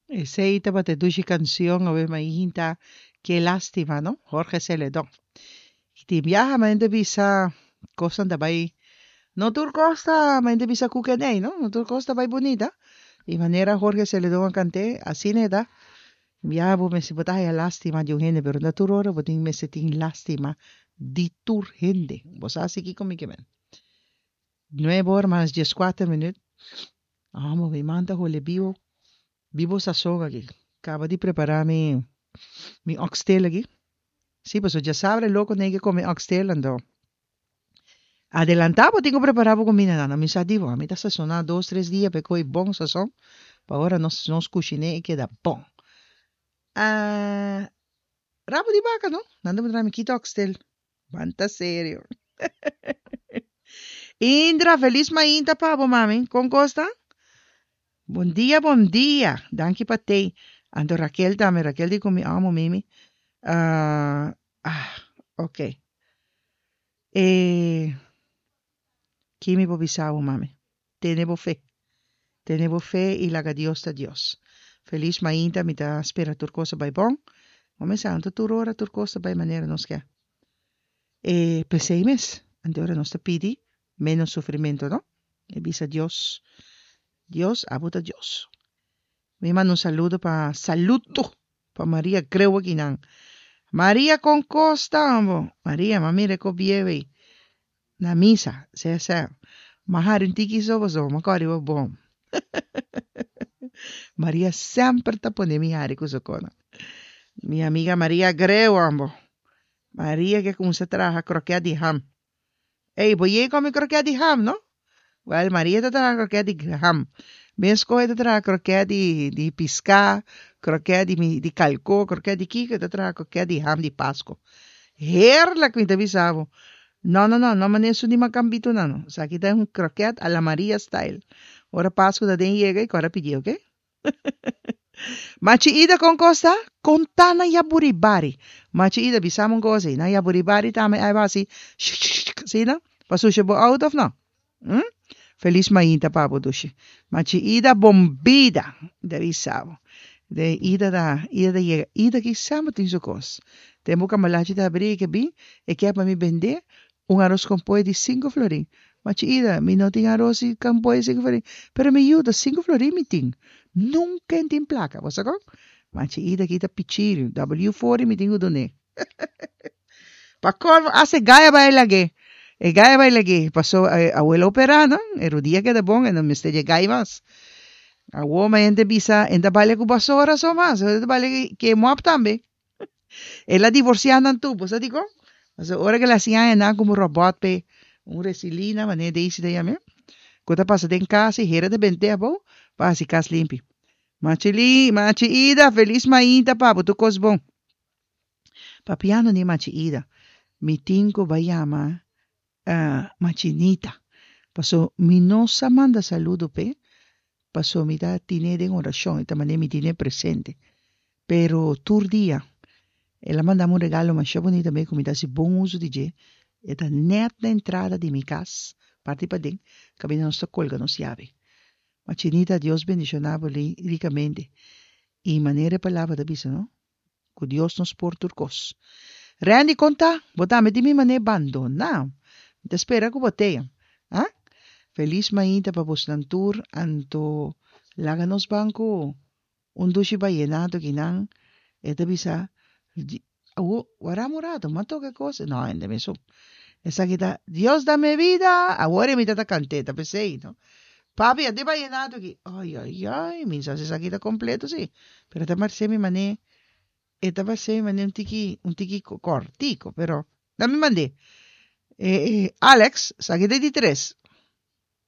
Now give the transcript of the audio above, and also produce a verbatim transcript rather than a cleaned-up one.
Ese ita te dushi canción a ver mahinta qué lástima, ¿no? Jorge Celedón. Y te viaja mente visa cosa da bai. No tur costa mente visa kukenei, ¿no? No tur costa bai bonita. Y manera Jorge Celedón cante así neda. Viaja bo me se botaya lástima de un gente, pero na tur ora botin me se tin lástima di tur gente. Vos así que como que ven. Nueve horas más diez cuatro minutos. Ah, mo me manda jole vivo. Vivo sa soga aqui. Acaba de preparar mi, mi oxtail aqui. Sí, pues ya sabe, loco, nem que comer oxtail ando. Adelantado, tenho preparado comida, Ana. Me sa divo, a mim tá sazonado dois, três dias, porque é bom sazão. Para agora nós, nós cozinhamos e queda bom. Ah, rabo de vaca, não? Nada me me quita oxtail. Banta sério. Indra, feliz mainta, pabo, mami. Com costa? Bom dia, bom dia. Danke para te. Ando Raquel dame, Raquel di comi amo mimi. Ah, ah, ok. Eh, Kimi bobisao, mami. Tenemos fe. Tenemos fe y la Dios da Dios. Feliz mainta, mi da spera turcosa by bon. Mami santo turora turcosa by manera nos que. Eh, peseimes. Ante ora nos te pidi. Menos sufrimiento, ¿no? E bisa Dios. Dios, abuta Dios. Me manda un saludo para saludo para María creo que nan. María con costa, ambo. María, mami reko bieve. Na misa, se se. Mahar un tiki so so, makari wa bom. María sempre ta pone mi hari kusokona. Mi amiga María creo, ambo. María que como se traja croquet de ham. Ey, voy a comer croquet de ham, ¿no? Well, María te traja croquet de ham. Me escoge te traja croquet de, de pisca, croquet de, de calco, croquet de kika, te traja croquet de ham de pasco. Her la quinta bisavo. No, no, no, no maneso ni macambito na, no. O sea, aquí está un croquet a la María style. Ahora pasco da den llega y ahora pidió, ¿ok? Machi ida con costa, conta na yaburibari. Machi ida bisamon gozi, na yaburibari tame ay basi. Sina? Pasusha bo out of no? Hmm? Feliz mainta papo dushi. Machi ida bombida. De bisavo. De ida da, ida da llega. Ida que sama tin so cos. Temo que malachi da abrir que bi, e que para me vender un arroz con pollo de cinco florín. Machi ida, mi no tengo arroz con pollo de cinco florín. Pero me ayuda cinco florín mi ting. Nunca en tin placa, ¿vos sabés? Machi ida kita pichiri. W cuarenta mi tingo doné. Pa corvo, hace gaya baila que. E gaya baila que. Pasó eh, abuela operada, el día que de bon, en donde esté gaya más. A woman en de visa, en de baile que pasó horas o más. En de baile que muap también. Ela divorciada tu, pues digo. O sea, ahora que la hacían nada como robot pe, un resilina, mané de isi de llame. Cuando pasa de en casa y era de vente a bo, para si cas limpi. Machili, machi ida, feliz maíta, papo, tu cos bon. Papiano ni machi ida. Mi tinko bayama, uh, machinita. Paso, mi no manda saludo pe. Paso, mi da tiene de oración, esta mané mi tiene presente. Pero tur día. Ela mandava um regalo mais bonito também, como desse bom uso de dia. Eta net na entrada de minha casa, parte para dentro, que não está colgando chave. Mas chinita, Deus bendicionava ali ricamente. E maneira palavra da bisa, não? Que Deus nos por turcos. Randy conta, botame de minha maneira abandonar. Te espera que botei. Ah? Feliz mainta para vos nantur, anto laga nos banco, um dushi bayenado que não, eta bisa. Uh, wara morado, mato qué cosa. No, en de eso. Esa quita, Dios dame vida, ahora mi tata canteta, pensé, ¿no? Papi, ande vallenato aquí. Ay, ay, ay, mi sa se quita completo, sí. Pero esta marce mi mané, esta marce mi mané un tiki, un tiki cortico, pero, dame mandé. Eh, eh, Alex, saquete di tres.